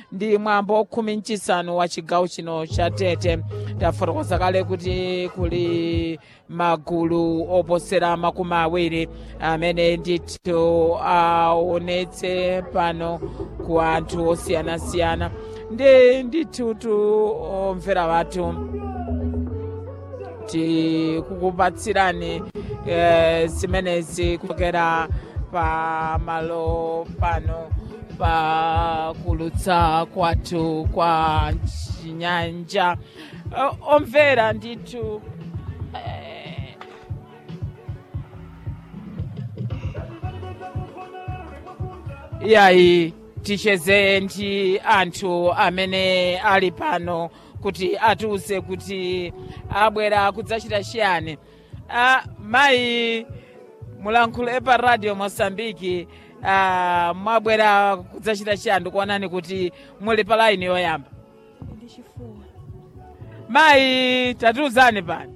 ndi mwambo khumi nchisanu wa chigawo chino cha Tete. Tafotokoza kale kuti kuli magulu oposera makumi awiri amene ndithu aonetse pano ku anthu osiyanasiyana. Ndi ndithu omvera wathu tikukupatsirani zimenezi kuchokera pa malo pano pa kulutsa kwathu kwa chinyanja. Omvera ndithu yayi ticheze ndi anthu amene ali pano kuti atiuze kuti abwera kudzachita chiyani. Mayi mulankhule pa radio Mosambiki, mwabwera kudzachita chiyani? Ndikuonani kuti muli pa laini yoyamba. Ndichifuwa. Mayi tatiuzani pano.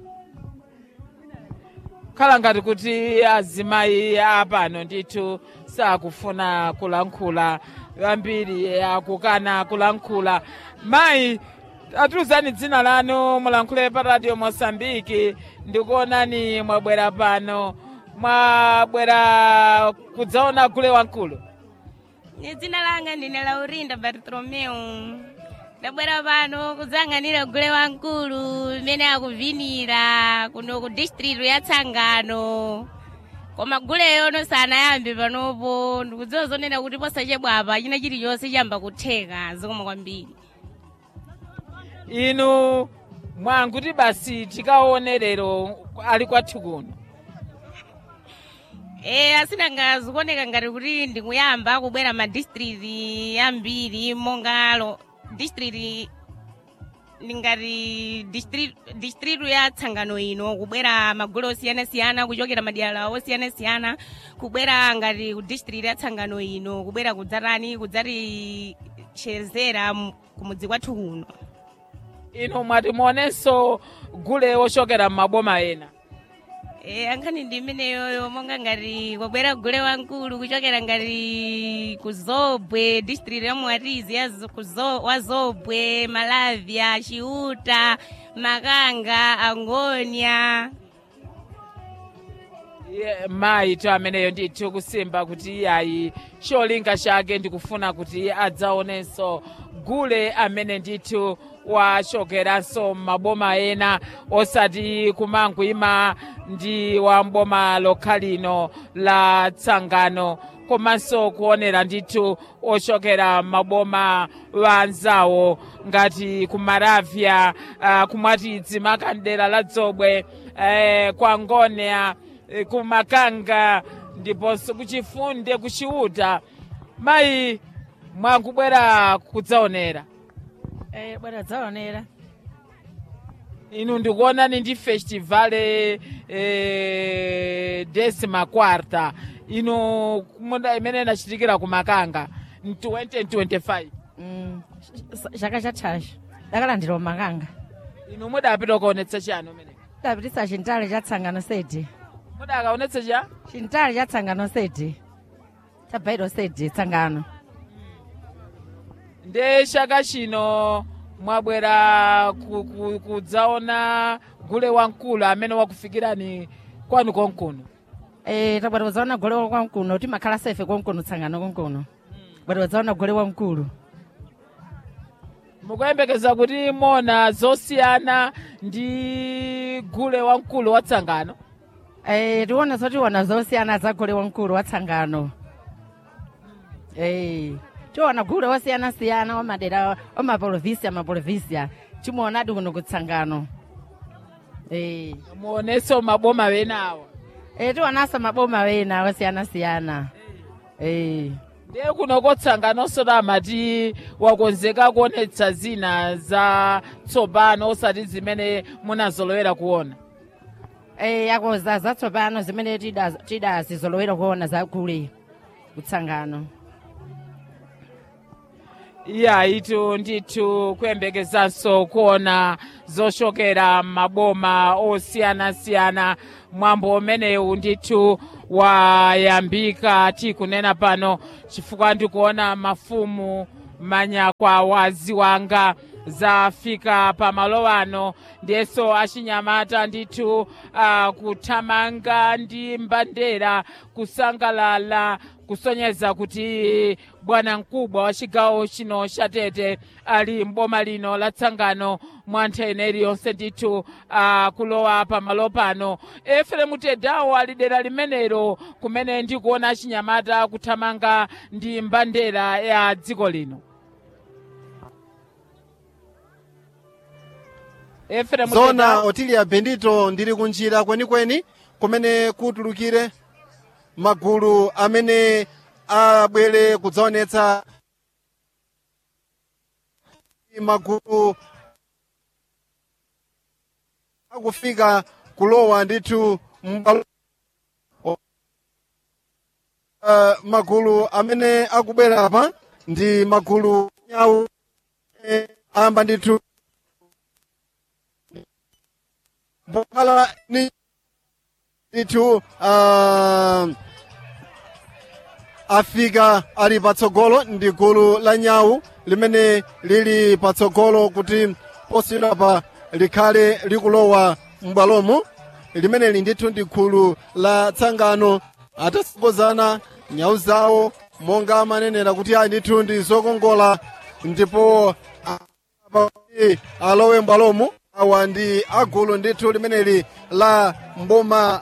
Khala ngati kuti azimayi apano ndithu sakufuna kulankhula, ambiri akukana kulankhula. Mayi tatiuzani dzina lanu, mulankhule pa radio Mosambiki. Ndikuonani mwabwera pano, mwabwera kudzaona gule wamkulu. Dzina langa ndine Laurinda Bartolomeu. Ndabwera pano kudzang'anira gule wamkulu imene akuvinira kuno ku district ya Tsangano. Koma guleyo sanayambe panopo, ndikudziwa zonena kuti posachedwa apa china chilichonse chiyamba kutheka. Zikomo kwambiri. Inu mwanguti basi tikaone lero ali kwathu kuno. Asina zikuoneka ngati kuti ndikuyamba kubwera ma district ambiri monga district ngati district ya Tsangano ino kubwera magulu osiyanasiyana kuchokera madera osiyanasiyana, kubwera ngati ku district ya Tsangano ino kubwera kudzatichezera kumudzi kwathu kuno. Inu mwati muonenso gule wochokera m'maboma ena. Ankhani ndi imeneyoyo, monga ngati kubwera gule wamkulu kuchokera ngati ku Zobwe district ya Mwatizi wa Zobwe, Malavya, Chiuta, Makanga, Angonia. Mayi to ameneyo ndithu kusimba kuti iyayi cholinga chake ndikufuna kuti adzaonenso gule amene ndithu wachokeranso m'maboma ena osati kumangwima ndi wa mboma lokhalino la Tsangano, komanso kuonera ndithu ochokera maboma wanzawo ngati kumaravya, kumwatidzi makandela la Dzobwe, kwa Ngonia, kumakanga ndiponso kuchifunde kuchiuta. Mayi mwakubwera kudzaonera. Bwera dzaonera. Inu ndikuonani ndi festivale 14th ino kumunda imene inachitikira kumakanga 2025. Chaka chathachi dakalandira Makanga. Inu mudapita kuonetsa chani umene? Dapitisa chintale cha Tsangano sedi. Mudakaonetsa cha? Chintale cha Tsangano sedi. Cha Bairo sedi Tsangano. Nde chaka chino mwabwera kudzaona gule wamkulu amene wakufikirani kwanu konkuno. Tabwera kudzaona gule wamkulu timakhala sefe konkuno Tsangano konkuno. Bwera kudzaona gule wamkulu. Mukuyembekeza kuti mona zosiyana ndi gule wamkulu wa Tsangano? Tiona zotiona zosiyana za gule wamkulu wa Tsangano. Tiona gule wosiyana-siyana wamadera amaprovinsia timuonadi kuno kutsangano. Muoneso maboma wena awa. Tionaso maboma wena wosiyana-siyana. Ndiye kuno kotsangano soda amati wakonzeka kuonetsa zina za tsopano osati zimene munazolowera kuona. Yakoza za tsopano zimene tidazizolowera kuona za gule kutsangano. Itu ndithu kuyembekezanso kuona zochokera maboma osiyana-siyana. Mwambo umenewu ndithu wayambika tikunena pano chifukwa ndikuona mafumu manyakwa waziwanga zafika pamalo ano ndiyeso achinyamata ndithu kuthamanga ndi mbandera kusangalala kusonyeza kuti bwana mkubwa wa chigawo chino cha Tete ali mboma lino la Tsangano mwa nthene iliyonse ndithu kulowa pamalo pano. Eferemu Tedawo ali dera limenelo kumene ndikuona achinyamata kuthamanga ndi mbandera ya dziko lino. Zona Otilia Bendito ndili kunjira kwenikweni kumene kutulukire magulu amene abwere kudzaonetsa magulu akufika kulowa ndithu mbalo magulu amene akubwera apa ndi magulu nyawu amba ndithu bokhala ni ndithu afika ali patsogolo ndi gulu la nyawu limene lili patsogolo kuti posiyidwapa likhale likulowa m'bwalomo limeneli ndithu ndi gulu la Tsangano atasogozana nyawu zawo monga amanenera kuti ayi ndithu ndi zokongola ndipo alowe m'bwalomo. Awa ndi agulu ndithu limeneli la mboma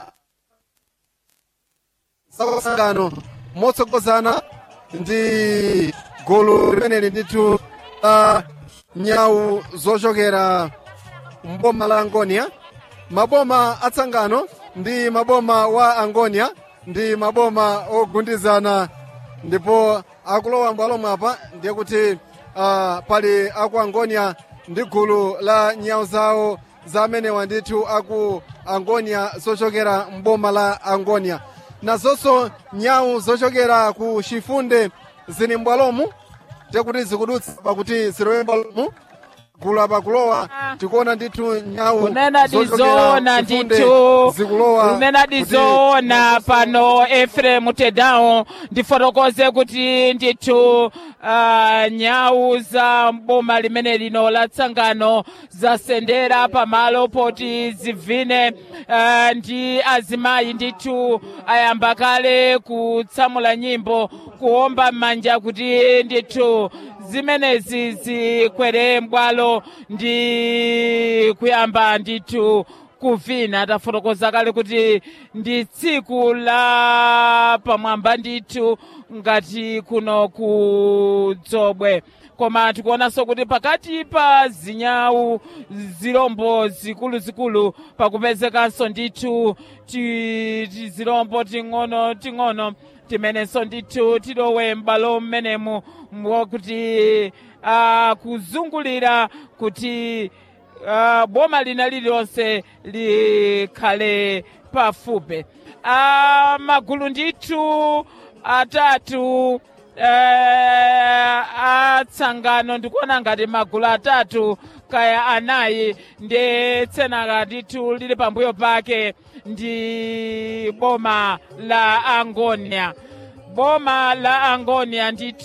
Tsangano motsogozana ndi gulu limeneli ndithu la nyawu zochokera mboma la Angonia. Maboma a Tsangano ndi maboma wa Angonia ndi maboma ogundizana ndipo akulowa m'bwalomo apa ndiye kuti pali aku Angonia ndi gulu la nyawu zawo zamenewa ndithu aku Angonia zochokera mboma la Angonia. Nazonso nyawu zochokera ku Chifunde zili m'bwalomo tekuti zikudutsa pakuti zilowe m'bwalomo gulu apa kulowa tikuona ndithu nyawu zochokera ndithu zikulowa unena dizona pano. Eferemu Tedawo ndifotokoze kuti ndithu nyawu za mboma limene lino la Tsangano zasendera pamalo poti zivine ndi azimayi ndithu ayamba kale kutsamula nyimbo kuomba m'manja kuti ndithu zimenezi zikwere m'bwalo ndi kuyamba ndithu kuvina. Tafotokoza kale kuti ndi tsiku la pamwamba ndithu ngati kuno ku Dzobwe, koma tikuonanso kuti pakati pa zinyawu zilombo zikuluzikulu pakupezekanso ndithu tizilombo ting'ono timenenso ndithu tilowe m'bwalo mmenemu kuti kuzungulira kuti boma lina lililonse likhale pafupi. Magulu ndithu atatu a Tsangano ndikuona ngati magulu atatu kaya anayi ndi tsena ndithu lili pambuyo pake ndi boma la Angonia. Boma la Angonia ndithu